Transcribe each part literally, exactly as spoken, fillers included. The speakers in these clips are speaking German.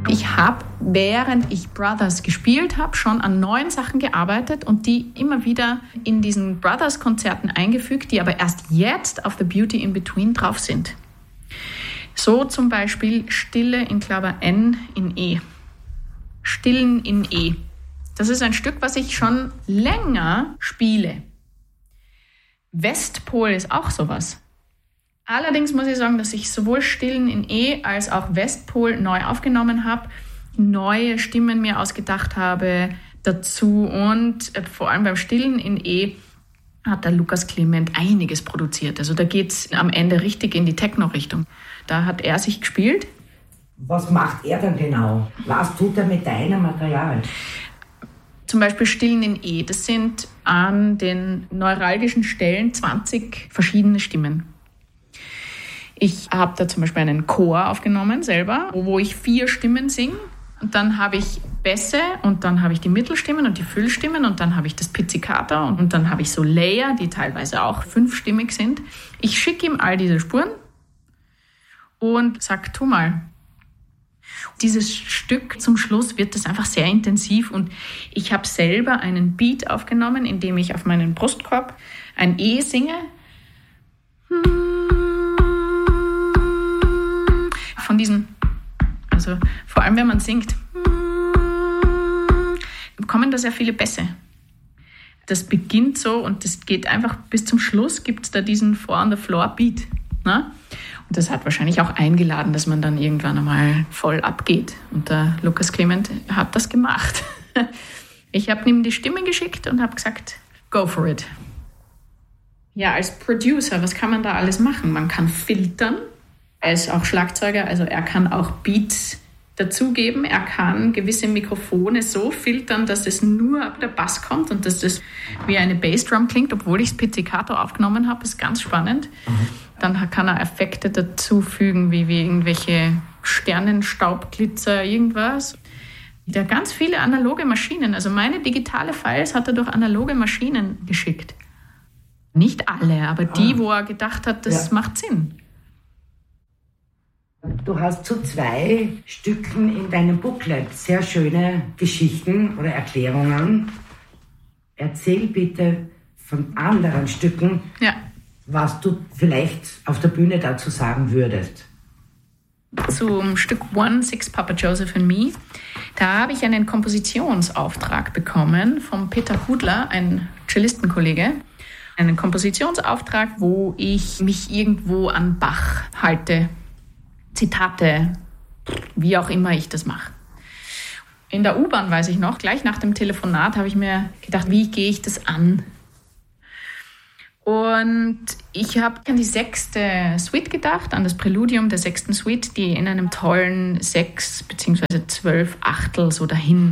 Ich habe, während ich Brothers gespielt habe, schon an neuen Sachen gearbeitet und die immer wieder in diesen Brothers-Konzerten eingefügt, die aber erst jetzt auf The Beauty in Between drauf sind. So zum Beispiel Stille in Klaver N in E. Stillen in E. Das ist ein Stück, was ich schon länger spiele. Westpol ist auch sowas. Allerdings muss ich sagen, dass ich sowohl Stillen in E als auch Westpol neu aufgenommen habe, neue Stimmen mir ausgedacht habe dazu und vor allem beim Stillen in E hat der Lukas Clement einiges produziert. Also da geht es am Ende richtig in die Techno-Richtung. Da hat er sich gespielt. Was macht er dann genau? Was tut er mit deinem Material? Zum Beispiel Stillen in E. Das sind an den neuralgischen Stellen zwanzig verschiedene Stimmen. Ich habe da zum Beispiel einen Chor aufgenommen selber, wo ich vier Stimmen singe. Und dann habe ich Bässe und dann habe ich die Mittelstimmen und die Füllstimmen und dann habe ich das Pizzicato und dann habe ich so Layer, die teilweise auch fünfstimmig sind. Ich schicke ihm all diese Spuren und sage, tu mal. Dieses Stück zum Schluss wird das einfach sehr intensiv und ich habe selber einen Beat aufgenommen, in dem ich auf meinen Brustkorb ein E singe. Von diesen, also vor allem wenn man singt, kommen da sehr viele Bässe. Das beginnt so und das geht einfach bis zum Schluss, gibt es da diesen Four on the Floor Beat. Ne? Und das hat wahrscheinlich auch eingeladen, dass man dann irgendwann einmal voll abgeht. Und der Lukas Clement hat das gemacht. Ich habe ihm die Stimme geschickt und habe gesagt, go for it. Ja, als Producer, was kann man da alles machen? Man kann filtern. Er ist auch Schlagzeuger, also er kann auch Beats dazugeben. Er kann gewisse Mikrofone so filtern, dass es nur ab der Bass kommt und dass das wie eine Bassdrum klingt, obwohl ich das Pizzicato aufgenommen habe. Das ist ganz spannend. Mhm. Dann kann er Effekte dazufügen, wie, wie irgendwelche Sternenstaubglitzer, irgendwas. Der hat ganz viele analoge Maschinen. Also meine digitale Files hat er durch analoge Maschinen geschickt. Nicht alle, aber die, ah. wo er gedacht hat, das ja. macht Sinn. Du hast zu zwei Stücken in deinem Booklet sehr schöne Geschichten oder Erklärungen. Erzähl bitte von anderen Stücken, ja. was du vielleicht auf der Bühne dazu sagen würdest. Zum Stück One, Six, Papa Joseph and Me. Da habe ich einen Kompositionsauftrag bekommen von Peter Hudler, ein Cellistenkollege. Einen Kompositionsauftrag, wo ich mich irgendwo an Bach halte. Zitate, wie auch immer ich das mache. In der U-Bahn, weiß ich noch, gleich nach dem Telefonat habe ich mir gedacht, wie gehe ich das an? Und ich habe an die sechste Suite gedacht, an das Präludium der sechsten Suite, die in einem tollen sechs bzw. zwölf Achtel so dahin.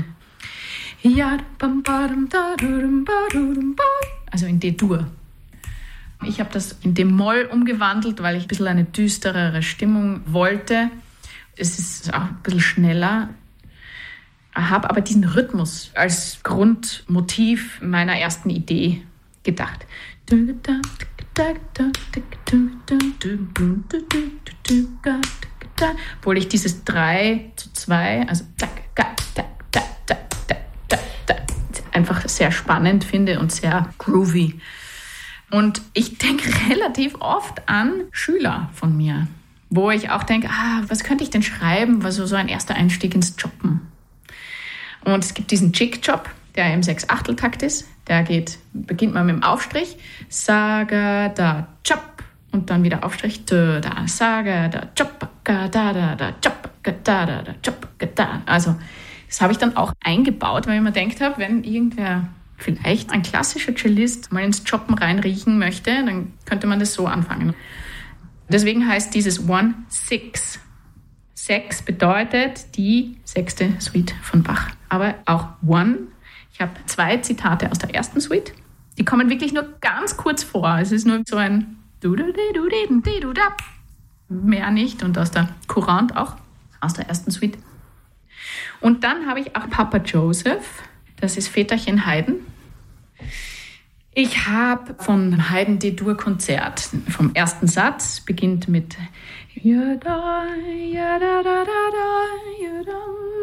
Also in D-Dur. Ich habe das in D-Moll umgewandelt, weil ich ein bisschen eine düsterere Stimmung wollte. Es ist auch ein bisschen schneller. Ich habe aber diesen Rhythmus als Grundmotiv meiner ersten Idee gedacht. Obwohl ich dieses drei zu zwei, also einfach sehr spannend finde und sehr groovy. Und ich denke relativ oft an Schüler von mir, wo ich auch denke, ah, was könnte ich denn schreiben, was so, so ein erster Einstieg ins Jobben. Und es gibt diesen Chick-Job, der im Sechs-Achtel-Takt ist. Der geht, beginnt mal mit dem Aufstrich. Saga, da, Chop. Und dann wieder Aufstrich. Da, da, Saga, da, Chop, da, da, da, Chop, da, da, da, Chop, da. Also, das habe ich dann auch eingebaut, weil ich mir gedacht habe, wenn irgendwer vielleicht ein klassischer Cellist mal ins Choppen reinriechen möchte, dann könnte man das so anfangen. Deswegen heißt dieses One Six. Sechs bedeutet die sechste Suite von Bach. Aber auch One. Ich habe zwei Zitate aus der ersten Suite. Die kommen wirklich nur ganz kurz vor. Es ist nur so ein mehr nicht. Und aus der Courante auch, aus der ersten Suite. Und dann habe ich auch Papa Joseph. Das ist Väterchen Haydn. Ich habe von Haydn D-Dur-Konzert vom ersten Satz, beginnt mit ja da, ja da da da da, ja da,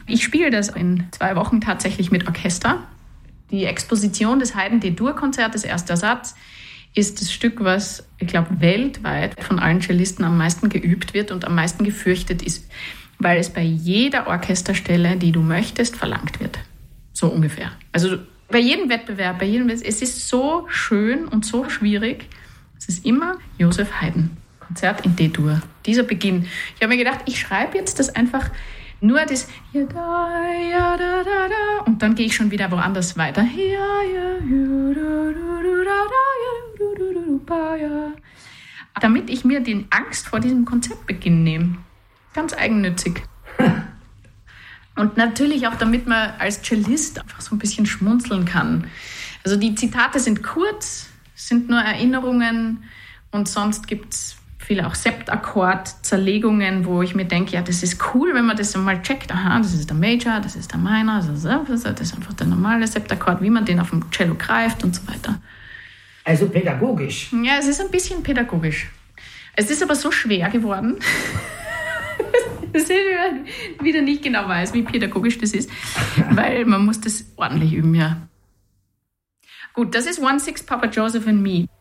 Ich spiele das in zwei Wochen tatsächlich mit Orchester. Die Exposition des Haydn D-Dur-Konzertes, erster Satz, ist das Stück, was, ich glaube, weltweit von allen Cellisten am meisten geübt wird und am meisten gefürchtet ist, weil es bei jeder Orchesterstelle, die du möchtest, verlangt wird. So ungefähr. Also bei jedem Wettbewerb, bei jedem, es ist so schön und so schwierig. Es ist immer Joseph Haydn, Konzert in D-Dur. Dieser Beginn. Ich habe mir gedacht, ich schreibe jetzt das einfach nur das und dann gehe ich schon wieder woanders weiter. Damit ich mir die Angst vor diesem Konzertbeginn nehme. Ganz eigennützig. Und natürlich auch, damit man als Cellist einfach so ein bisschen schmunzeln kann. Also die Zitate sind kurz, sind nur Erinnerungen und sonst gibt es viele auch Septakkord-Zerlegungen, wo ich mir denke, ja, das ist cool, wenn man das einmal checkt. Aha, das ist der Major, das ist der Minor, das ist einfach der normale Septakkord, wie man den auf dem Cello greift und so weiter. Also pädagogisch. Ja, es ist ein bisschen pädagogisch. Es ist aber so schwer geworden, dass ich wieder nicht genau weiß, wie pädagogisch das ist, weil man muss das ordentlich üben, ja. Gut, das ist One Six Papa Joseph and Me.